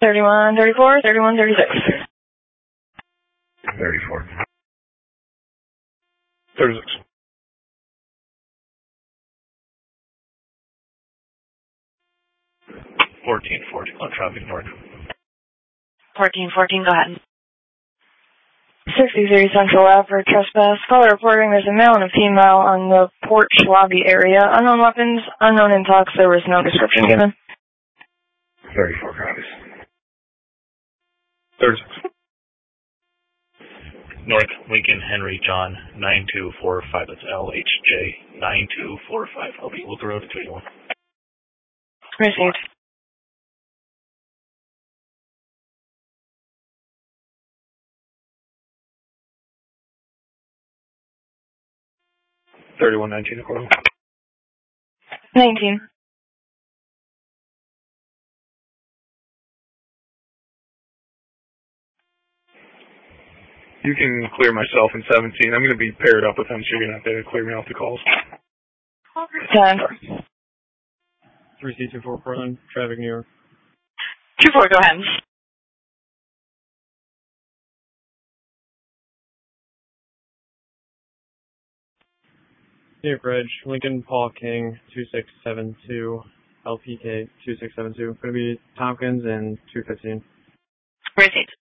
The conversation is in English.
3134, 3136. 34. 36. 1441, traffic north. 1414, go ahead. 63 Central Ave for trespass. Caller reporting there's a male and a female on the porch lobby area. Unknown weapons, unknown intox. There was no description given. 34 copies. 36. North Lincoln Henry John 9245. That's LHJ 9245. I'll be Luther Road 21. Received. $31.19 according. 19. You can clear myself in 17. I'm going to be paired up with him, so you're going to have to clear me off the calls. 10. 3C24 Portland, traffic New York. 24, go ahead. New York Bridge, Lincoln Paul King, 2672, LPK 2672. Going to be Tompkins and 215. Received.